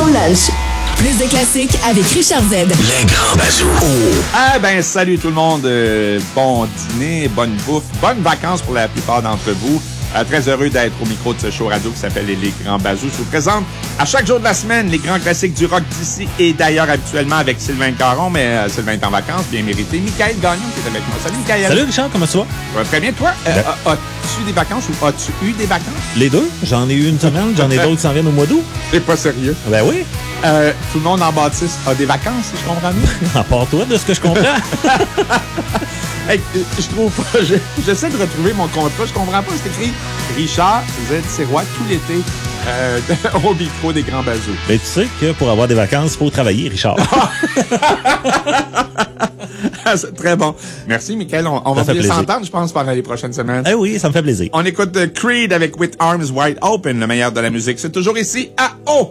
lunch. Plus de classiques avec Richard Z. Les grands bazous. Ah ben, salut tout le monde. Bon dîner, bonne bouffe, bonnes vacances pour la plupart d'entre vous. Très heureux d'être au micro de ce show radio qui s'appelle Les Grands Bazous. Je vous présente à chaque jour de la semaine les grands classiques du rock d'ici et d'ailleurs habituellement avec Sylvain Caron, mais Sylvain est en vacances, bien mérité. Michael Gagnon qui est avec moi. Salut Michael. Salut Richard, comment tu vas? Ça va très bien. Toi, as-tu des vacances ou as-tu eu des vacances? Les deux. J'en ai eu une semaine, j'en ai d'autres qui s'en viennent au mois d'août. T'es pas sérieux? Ben oui. Tout le monde en bâtisse a des vacances, si je comprends bien. À part toi, de ce que je comprends. Hey, je trouve pas. J'essaie de retrouver mon contrat. Je comprends pas. C'est écrit Richard Z. Sirois tout l'été au micro des Grands Bazous. Mais tu sais que pour avoir des vacances, il faut travailler, Richard. C'est très bon. Merci, Michael. On va bien s'entendre, je pense, pendant les prochaines semaines. Eh oui, ça me fait plaisir. On écoute Creed avec With Arms Wide Open, le meilleur de la musique. C'est toujours ici à O.